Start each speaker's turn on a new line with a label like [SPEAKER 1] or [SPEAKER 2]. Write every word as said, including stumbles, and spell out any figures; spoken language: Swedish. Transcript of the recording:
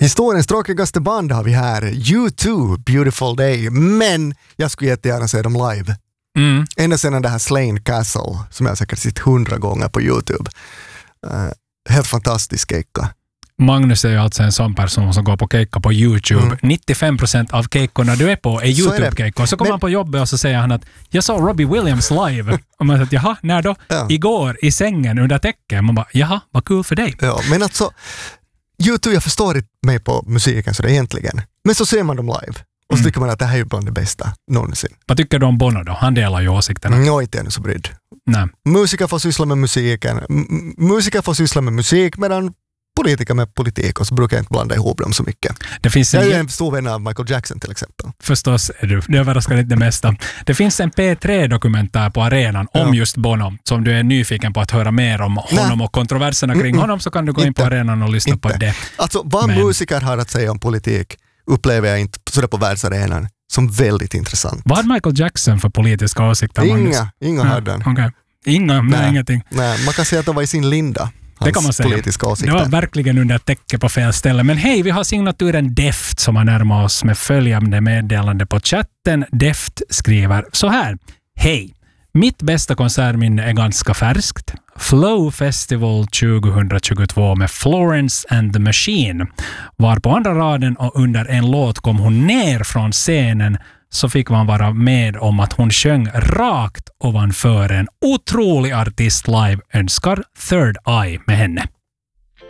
[SPEAKER 1] Historiens tråkigaste band har vi här. U två, Beautiful Day. Men jag skulle jättegärna se dem live.
[SPEAKER 2] Mm.
[SPEAKER 1] Ända sedan det här Slane Castle som jag säkert sett hundra gånger på YouTube. Uh, helt fantastisk keikka.
[SPEAKER 2] Magnus är ju alltså en sån person som går på keikka på YouTube. Mm. nittiofem procent av keikorna du är på är YouTube-keikkor. Så kommer
[SPEAKER 1] Men...
[SPEAKER 2] han på jobbet och så säger han att jag såg Robbie Williams live. Och man säger att jaha, när då? Ja. Igår i sängen under täcken. Man bara, jaha, vad kul för dig.
[SPEAKER 1] Ja, men alltså YouTube, jag förstår inte mig på musiken så det egentligen. Men så ser man dem live. Och så mm. tycker man att det här är bland det bästa någonsin.
[SPEAKER 2] Vad tycker du om Bono då? Han delar ju åsikterna.
[SPEAKER 1] Mm, jag är inte ännu så brydd.
[SPEAKER 2] Nej.
[SPEAKER 1] Musiker får syssla med musiken. M- musiker får syssla med musik medan politiker med politik, och så brukar jag inte blanda ihop dem så mycket.
[SPEAKER 2] Det finns
[SPEAKER 1] jag är
[SPEAKER 2] en...
[SPEAKER 1] en stor vän av Michael Jackson till exempel.
[SPEAKER 2] Förstås är du. Det överraskar inte det mesta. Det finns en P tre-dokumentär på arenan om ja. just Bono. Så om du är nyfiken på att höra mer om honom Nä. och kontroverserna kring mm, honom så kan du gå in
[SPEAKER 1] inte.
[SPEAKER 2] på arenan och lyssna
[SPEAKER 1] inte.
[SPEAKER 2] på det.
[SPEAKER 1] Alltså vad Men... musiker har att säga om politik upplever jag inte sådär på världsarenan som väldigt intressant.
[SPEAKER 2] Vad hade Michael Jackson för politiska åsikter?
[SPEAKER 1] Inga, inga ja, hade han.
[SPEAKER 2] Okay. Inga, nej, ingenting.
[SPEAKER 1] Nej, man kan säga att det var i sin linda.
[SPEAKER 2] Det kan man säga. Det var verkligen under täcke på fel ställe. Men hej, vi har signaturen Deft som har närmat oss med följande meddelande på chatten. Deft skriver så här. Hej, mitt bästa konsertminne är ganska färskt. Flow Festival tjugohundratjugotvå med Florence and the Machine. Var på andra raden och under en låt kom hon ner från scenen så fick man vara med om att hon sjöng rakt ovanför en otrolig artist live. Önskar Third Eye med henne.